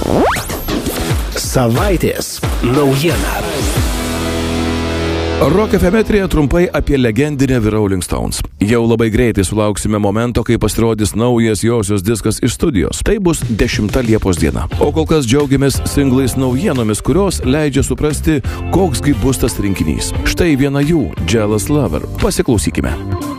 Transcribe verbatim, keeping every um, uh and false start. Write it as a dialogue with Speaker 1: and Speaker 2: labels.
Speaker 1: Savaitės naujiena.
Speaker 2: Rock F M eteryje trumpai apie legendinę The Rolling Stones. Jau labai greitai sulauksime momento, kai pasirodys naujas josios diskas iš studijos. Tai bus dešimta Liepos diena. O kol kas džiaugiamės singlais naujienomis, kurios leidžia suprasti, koksgi bus tas rinkinys. Štai viena jų, Jealous Lover. Pasiklausykime.